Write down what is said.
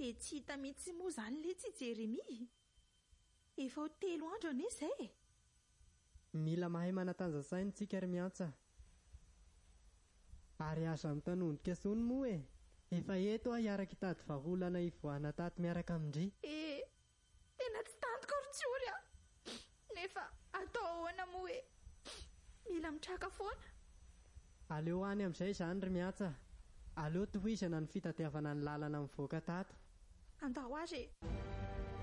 dia tsy hita mihitsy moa izany ilay tsy Jeremia. Efa ho 3 andro anie izay. Mila mahay manatanjasaina tsika ry miantsa. Ary aza mitanondrika sony moa e. Efa eto aho hiaraka hitady vahaolana hivoahana tato miaraka amindry. Tena tsy tantiko ry tsory aho. Nefa atao ahoana moa e. Mila mitraka foana. Aleo any amin'izay izany ry miantsa. Aleo tohizana ny fitadiavana ny lalana mivoaka tato. Andao azy e.